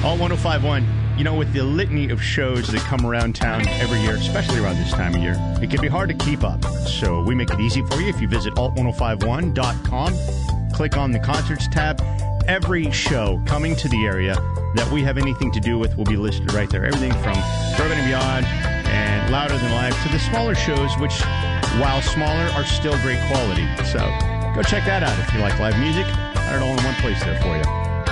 Alt 1051, you know, with the litany of shows that come around town every year, especially around this time of year, it can be hard to keep up. So we make it easy for you. If you visit alt1051.com, click on the concerts tab. Every show coming to the area that we have anything to do with will be listed right there. Everything from Bourbon and Beyond and Louder Than Life to the smaller shows, which, while smaller, are still great quality. So go check that out if you like live music. Got it all in one place there for you.